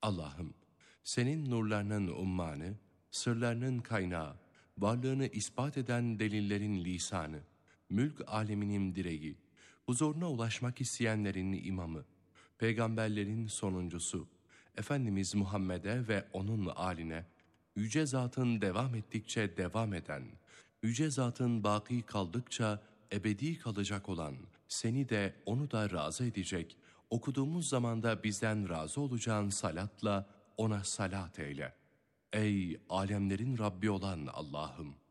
Allah'ım, senin nurlarının ummanı, sırlarının kaynağı, varlığını ispat eden delillerin lisanı, mülk aleminin direği, huzuruna ulaşmak isteyenlerin imamı, peygamberlerin sonuncusu, Efendimiz Muhammed'e ve onun âline, yüce zatın devam ettikçe devam eden, yüce zatın baki kaldıkça ebedi kalacak olan, seni de onu da razı edecek, okuduğumuz zamanda bizden razı olacağın salatla ona salat eyle. Ey alemlerin Rabbi olan Allah'ım!